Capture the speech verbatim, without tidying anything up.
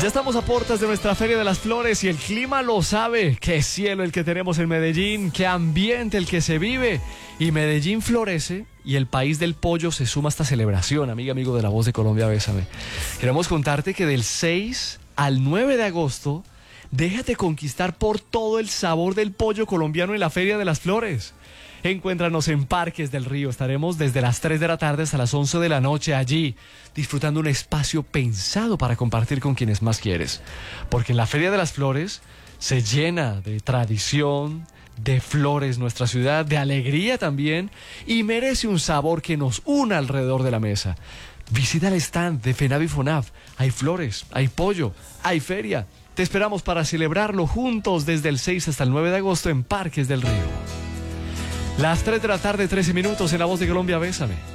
Ya estamos a puertas de nuestra Feria de las Flores y el clima lo sabe. Qué cielo el que tenemos en Medellín, qué ambiente el que se vive. Y Medellín florece y el país del pollo se suma a esta celebración, amiga, amigo de La Voz de Colombia, bésame. Queremos contarte que del seis al nueve de agosto, déjate conquistar por todo el sabor del pollo colombiano en la Feria de las Flores. Encuéntranos en Parques del Río. Estaremos desde las tres de la tarde hasta las once de la noche allí, disfrutando un espacio pensado para compartir con quienes más quieres. Porque en la Feria de las Flores se llena de tradición, de flores nuestra ciudad, de alegría también, y merece un sabor que nos una alrededor de la mesa. Visita el stand de FENAVI FONAV. Hay flores, hay pollo, hay feria. Te esperamos para celebrarlo juntos desde el seis hasta el nueve de agosto en Parques del Río. Las tres de la tarde, trece minutos en La Voz de Colombia, bésame.